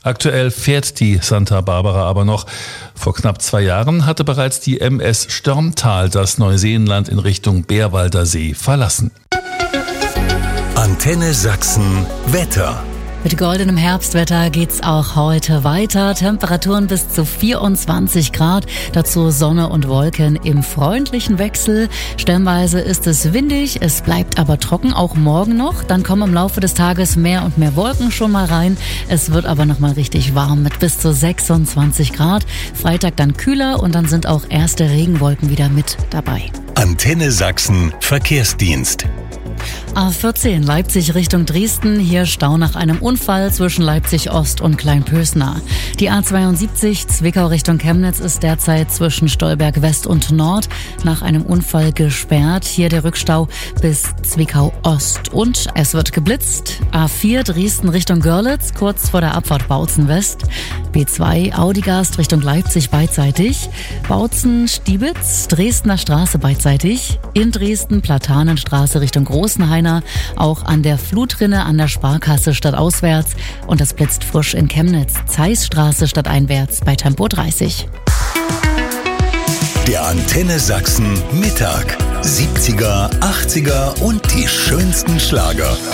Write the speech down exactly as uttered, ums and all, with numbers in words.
Aktuell fährt die Santa Barbara aber noch. Vor knapp zwei Jahren hatte bereits die M S Störmtal das Neuseenland in Richtung Bärwalder See verlassen. Antenne Sachsen Wetter. Mit goldenem Herbstwetter geht's auch heute weiter. Temperaturen bis zu vierundzwanzig Grad. Dazu Sonne und Wolken im freundlichen Wechsel. Stellenweise ist es windig, es bleibt aber trocken, auch morgen noch. Dann kommen im Laufe des Tages mehr und mehr Wolken schon mal rein. Es wird aber noch mal richtig warm mit bis zu sechsundzwanzig Grad. Freitag dann kühler und dann sind auch erste Regenwolken wieder mit dabei. Antenne Sachsen Verkehrsdienst. A vierzehn Leipzig Richtung Dresden, hier Stau nach einem Unfall zwischen Leipzig Ost und Kleinpösna. Die A zweiundsiebzig Zwickau Richtung Chemnitz ist derzeit zwischen Stolberg West und Nord nach einem Unfall gesperrt. Hier der Rückstau bis Zwickau Ost. Und es wird geblitzt. A vier Dresden Richtung Görlitz, kurz vor der Abfahrt Bautzen West. B zwei Audigast Richtung Leipzig beidseitig. Bautzen Stiebitz, Dresdner Straße beidseitig. In Dresden Platanenstraße Richtung Großenhainer, auch an der Flutrinne an der Sparkasse stadtauswärts. Und das blitzt frisch in Chemnitz, Zeissstraße stadteinwärts bei Tempo dreißig. Der Antenne Sachsen Mittag. siebziger, achtziger und die schönsten Schlager.